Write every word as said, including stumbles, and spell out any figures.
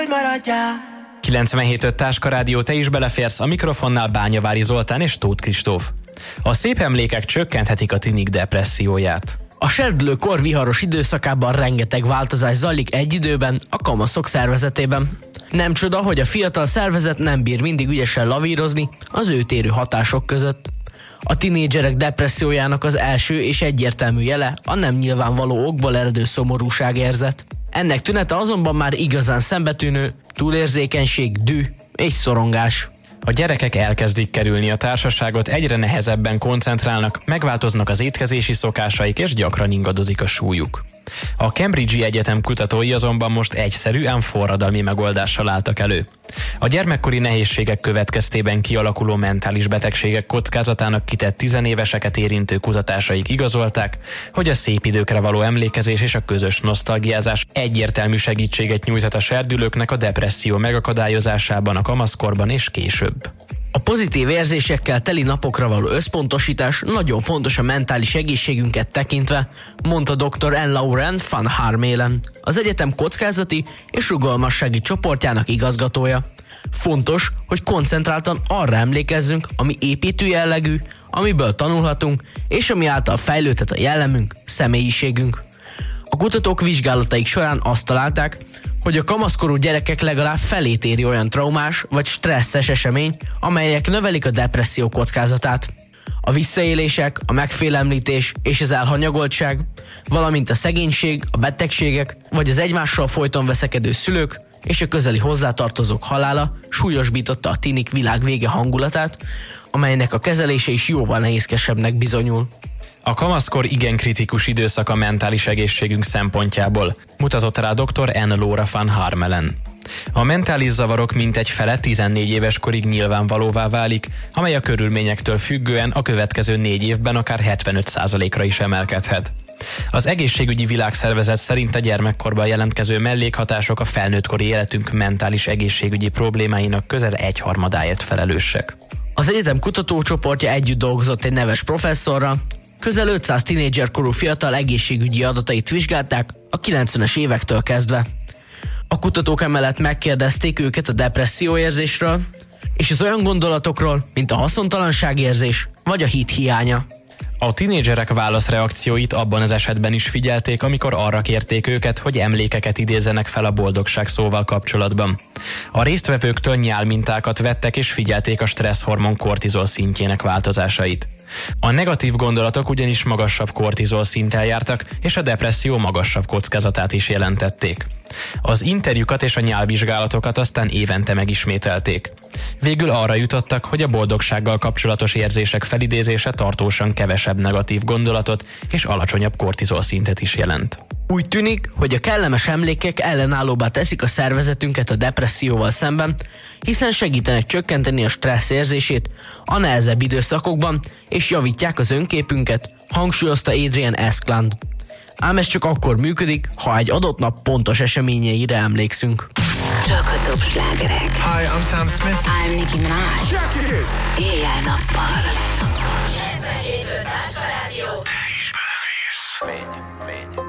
kilencvenhét öt Táska Rádió, te is beleférsz, a mikrofonnál Bányavári Zoltán és Tóth Kristóf. A szép emlékek csökkenthetik a tinik depresszióját. A serdülő kor viharos időszakában rengeteg változás zajlik egy időben a kamaszok szervezetében. Nem csoda, hogy a fiatal szervezet nem bír mindig ügyesen lavírozni az őt érő hatások között. A tinédzserek depressziójának az első és egyértelmű jele a nem nyilvánvaló okból eredő szomorúságérzet. Ennek tünete azonban már igazán szembetűnő túlérzékenység, düh és szorongás. A gyerekek elkezdik kerülni a társaságot, egyre nehezebben koncentrálnak, megváltoznak az étkezési szokásaik és gyakran ingadozik a súlyuk. A Cambridge-i Egyetem kutatói azonban most egyszerű, ám forradalmi megoldással álltak elő. A gyermekkori nehézségek következtében kialakuló mentális betegségek kockázatának kitett tizenéveseket érintő kutatásaik igazolták, hogy a szép időkre való emlékezés és a közös nosztalgiázás egyértelmű segítséget nyújthat a serdülőknek a depresszió megakadályozásában a kamaszkorban és később. A pozitív érzésekkel teli napokra való összpontosítás nagyon fontos a mentális egészségünket tekintve, mondta doktor Anne Lauren van Harmelen, az egyetem kockázati és rugalmassági csoportjának igazgatója. Fontos, hogy koncentráltan arra emlékezzünk, ami építő jellegű, amiből tanulhatunk, és ami által fejlődhet a jellemünk, személyiségünk. A kutatók vizsgálataik során azt találták, hogy a kamaszkorú gyerekek legalább felét éri olyan traumás vagy stresszes esemény, amelyek növelik a depresszió kockázatát. A visszaélések, a megfélemlítés és az elhanyagoltság, valamint a szegénység, a betegségek vagy az egymással folyton veszekedő szülők és a közeli hozzátartozók halála súlyosbította a tinik világvége hangulatát, amelynek a kezelése is jóval nehézkesebbnek bizonyul. A kamaszkor igen kritikus időszak a mentális egészségünk szempontjából, mutatott rá doktor Anne Laura van Harmelen. A mentális zavarok mintegy fele tizennégy éves korig nyilvánvalóvá válik, amely a körülményektől függően a következő négy évben akár hetvenöt százalékra is emelkedhet. Az egészségügyi világszervezet szerint a gyermekkorban jelentkező mellékhatások a felnőttkori életünk mentális egészségügyi problémáinak közel egyharmadáért felelősek. Az egyetem kutatócsoportja együtt dolgozott egy neves professzorral, közel ötszáz tinédzserkorú fiatal egészségügyi adatait vizsgálták a kilencvenes évektől kezdve. A kutatók emellett megkérdezték őket a depresszióérzésről és az olyan gondolatokról, mint a haszontalanságérzés vagy a hit hiánya. A tinédzserek válaszreakcióit abban az esetben is figyelték, amikor arra kérték őket, hogy emlékeket idézzenek fel a boldogság szóval kapcsolatban. A résztvevőktől nyálmintákat vettek és figyelték a stresszhormon kortizol szintjének változásait. A negatív gondolatok ugyanis magasabb kortizol szinttel jártak, és a depresszió magasabb kockázatát is jelentették. Az interjúkat és a nyálvizsgálatokat aztán évente megismételték. Végül arra jutottak, hogy a boldogsággal kapcsolatos érzések felidézése tartósan kevesebb negatív gondolatot és alacsonyabb kortizol szintet is jelent. Úgy tűnik, hogy a kellemes emlékek ellenállóbbá teszik a szervezetünket a depresszióval szemben, hiszen segítenek csökkenteni a stressz érzését a nehezebb időszakokban, és javítják az önképünket, hangsúlyozta Adrian Eskland. Ám ez csak akkor működik, ha egy adott nap pontos eseményeire emlékszünk. Csak a top slágerek. Hi, I'm Sam Smith. I'm Nicki Minaj. Check it! Éjjel-nappal. kilencvenhét öt Táska Rádió. Te is beleférsz. Lény, lény.